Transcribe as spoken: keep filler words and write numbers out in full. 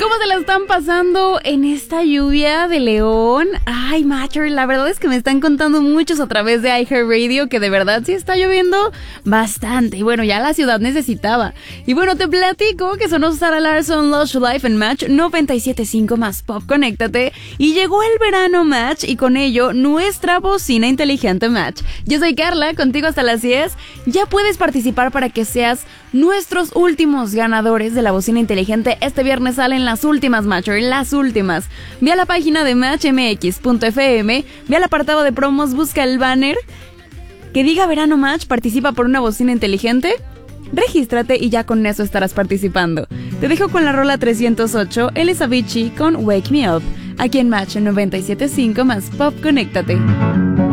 ¿Cómo se la están pasando en esta lluvia de León? Ay, Matcher, la verdad es que me están contando muchos a través de iHeartRadio que de verdad sí está lloviendo bastante. Y bueno, ya la ciudad necesitaba. Y bueno, te platico que sonó Sarah Larsson, Lush Life en Match noventa y siete punto cinco más Pop, conéctate. Y llegó el verano, Match, y con ello nuestra bocina inteligente, Match. Yo soy Carla, contigo hasta las diez. Ya puedes participar para que seas nuestros últimos ganadores de la bocina inteligente. Este viernes salen las últimas, Matcher, las últimas. Ve a la página de match m x punto f m, ve al apartado de promos, busca el banner que diga Verano Match, participa por una bocina inteligente, regístrate y ya con eso estarás participando. Te dejo con la rola trescientos ocho, Elizabeth con Wake Me Up, aquí en Match noventa y siete punto cinco más Pop, conéctate.